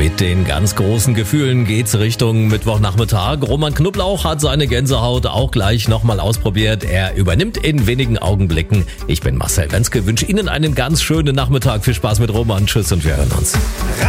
Mit den ganz großen Gefühlen geht's Richtung Mittwochnachmittag. Roman Knoblauch hat seine Gänsehaut auch gleich nochmal ausprobiert. Er übernimmt in wenigen Augenblicken. Ich bin Marcel Wenzke, wünsche Ihnen einen ganz schönen Nachmittag. Viel Spaß mit Roman. Tschüss und wir hören uns.